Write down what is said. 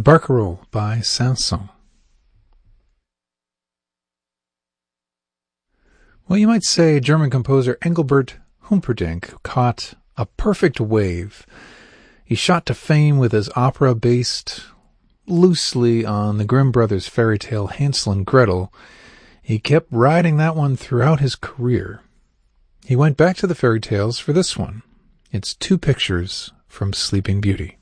Barcarolle by Saint-Saëns. Well, you might say German composer Engelbert Humperdinck caught a perfect wave. He shot to fame with his opera based loosely on the Grimm brothers' fairy tale Hansel and Gretel. He kept riding that one throughout his career. He went back to the fairy tales for this one. It's two pictures from Sleeping Beauty.